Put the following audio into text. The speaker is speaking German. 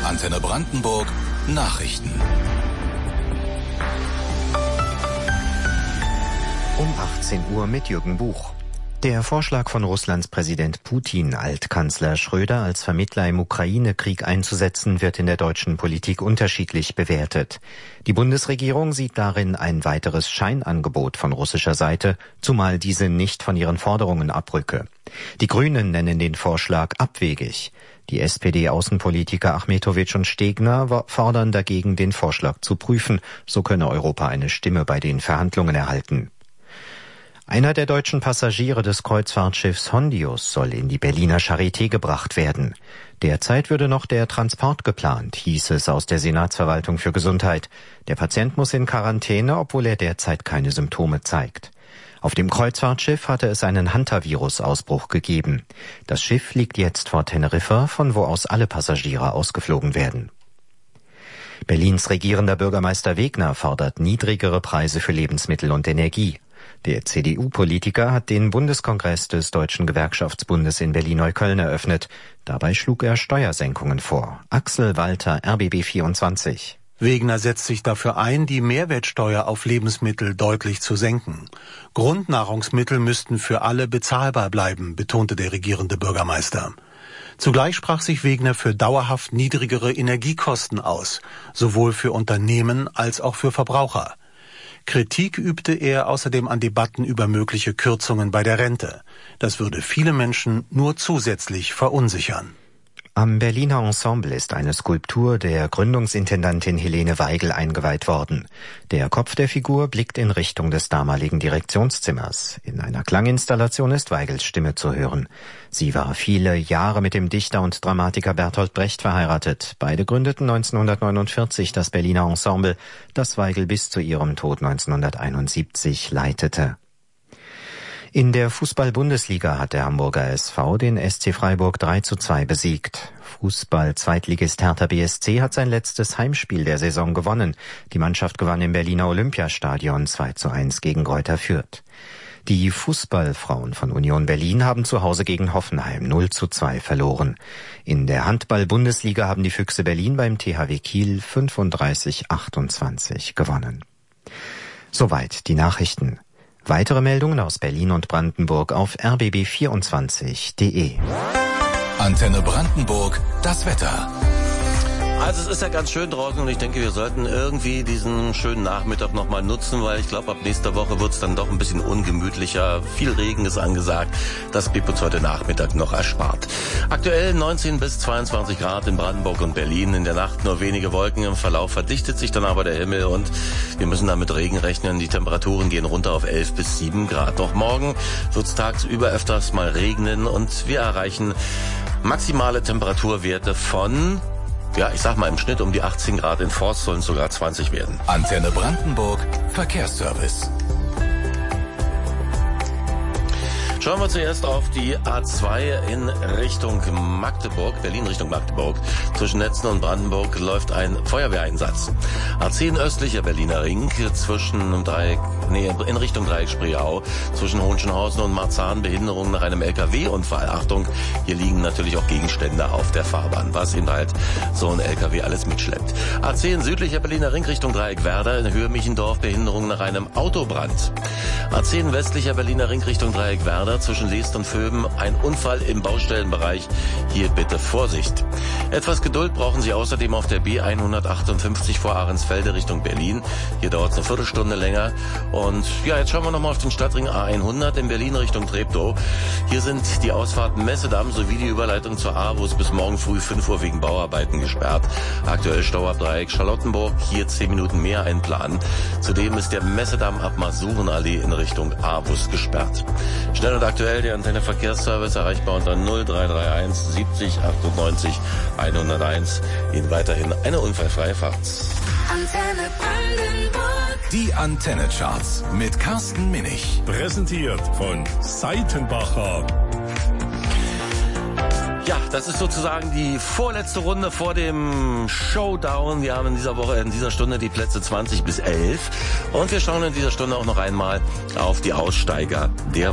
Antenne Brandenburg Nachrichten. Um 18 Uhr mit Jürgen Buch. Der Vorschlag von Russlands Präsident Putin, Altkanzler Schröder als Vermittler im Ukraine-Krieg einzusetzen, wird in der deutschen Politik unterschiedlich bewertet. Die Bundesregierung sieht darin ein weiteres Scheinangebot von russischer Seite, zumal diese nicht von ihren Forderungen abrücke. Die Grünen nennen den Vorschlag abwegig. Die SPD-Außenpolitiker Achmetowitsch und Stegner fordern dagegen, den Vorschlag zu prüfen. So könne Europa eine Stimme bei den Verhandlungen erhalten. Einer der deutschen Passagiere des Kreuzfahrtschiffs Hondius soll in die Berliner Charité gebracht werden. Derzeit würde noch der Transport geplant, hieß es aus der Senatsverwaltung für Gesundheit. Der Patient muss in Quarantäne, obwohl er derzeit keine Symptome zeigt. Auf dem Kreuzfahrtschiff hatte es einen Hantavirus-Ausbruch gegeben. Das Schiff liegt jetzt vor Teneriffa, von wo aus alle Passagiere ausgeflogen werden. Berlins regierender Bürgermeister Wegner fordert niedrigere Preise für Lebensmittel und Energie. Der CDU-Politiker hat den Bundeskongress des Deutschen Gewerkschaftsbundes in Berlin-Neukölln eröffnet. Dabei schlug er Steuersenkungen vor. Axel Walter, RBB 24. Wegner setzt sich dafür ein, die Mehrwertsteuer auf Lebensmittel deutlich zu senken. Grundnahrungsmittel müssten für alle bezahlbar bleiben, betonte der regierende Bürgermeister. Zugleich sprach sich Wegner für dauerhaft niedrigere Energiekosten aus, sowohl für Unternehmen als auch für Verbraucher. Kritik übte er außerdem an Debatten über mögliche Kürzungen bei der Rente. Das würde viele Menschen nur zusätzlich verunsichern. Am Berliner Ensemble ist eine Skulptur der Gründungsintendantin Helene Weigel eingeweiht worden. Der Kopf der Figur blickt in Richtung des damaligen Direktionszimmers. In einer Klanginstallation ist Weigels Stimme zu hören. Sie war viele Jahre mit dem Dichter und Dramatiker Bertolt Brecht verheiratet. Beide gründeten 1949 das Berliner Ensemble, das Weigel bis zu ihrem Tod 1971 leitete. In der Fußball-Bundesliga hat der Hamburger SV den SC Freiburg 3:2 besiegt. Fußball-Zweitligist Hertha BSC hat sein letztes Heimspiel der Saison gewonnen. Die Mannschaft gewann im Berliner Olympiastadion 2:1 gegen Greuther Fürth. Die Fußballfrauen von Union Berlin haben zu Hause gegen Hoffenheim 0:2 verloren. In der Handball-Bundesliga haben die Füchse Berlin beim THW Kiel 35:28 gewonnen. Soweit die Nachrichten. Weitere Meldungen aus Berlin und Brandenburg auf rbb24.de. Antenne Brandenburg, das Wetter. Also es ist ja ganz schön draußen und ich denke, wir sollten irgendwie diesen schönen Nachmittag nochmal nutzen, weil ich glaube, ab nächster Woche wird es dann doch ein bisschen ungemütlicher. Viel Regen ist angesagt. Das blieb uns heute Nachmittag noch erspart. Aktuell 19 bis 22 Grad in Brandenburg und Berlin. In der Nacht nur wenige Wolken. Im Verlauf verdichtet sich dann aber der Himmel und wir müssen dann mit Regen rechnen. Die Temperaturen gehen runter auf 11 bis 7 Grad. Doch morgen wird es tagsüber öfters mal regnen und wir erreichen maximale Temperaturwerte von... Ja, ich sag mal im Schnitt um die 18 Grad, in Forst sollen es sogar 20 werden. Antenne Brandenburg, Verkehrsservice. Schauen wir zuerst auf die A2 in Richtung Magdeburg, Berlin Richtung Magdeburg. Zwischen Netzen und Brandenburg läuft ein Feuerwehreinsatz. A10 östlicher Berliner Ring in Richtung Dreieck Spreeau. Zwischen Hohenschönhausen und Marzahn Behinderung nach einem LKW-Unfall. Achtung, hier liegen natürlich auch Gegenstände auf der Fahrbahn, was eben halt so ein LKW alles mitschleppt. A10 südlicher Berliner Ring Richtung Dreieck Werder in Höhe Michendorf Behinderung nach einem Autobrand. A10 westlicher Berliner Ring Richtung Dreieck Werder zwischen Leest und Vöben ein Unfall im Baustellenbereich. Hier bitte Vorsicht. Etwas Geduld brauchen Sie außerdem auf der B158 vor Ahrensfelde Richtung Berlin. Hier dauert es eine Viertelstunde länger. Und ja, jetzt schauen wir nochmal auf den Stadtring A100 in Berlin Richtung Treptow. Hier sind die Ausfahrten Messedamm sowie die Überleitung zur A, wo es bis morgen früh 5 Uhr wegen Bauarbeiten gesperrt. Aktuell Stau ab Dreieck Charlottenburg, hier 10 Minuten mehr einplanen. Zudem ist der Messedamm ab Masurenallee in Richtung A-Bus gesperrt. Schnell und aktuell der Antenne Verkehrsservice erreichbar unter 0331 70 98 101. Ihnen weiterhin eine unfallfreie Fahrt. Antenne Brandenburg. Die Antenne-Charts mit Carsten Minich. Präsentiert von Seitenbacher. Ja, das ist sozusagen die vorletzte Runde vor dem Showdown. Wir haben in dieser Stunde die Plätze 20 bis 11. Und wir schauen in dieser Stunde auch noch einmal auf die Aussteiger der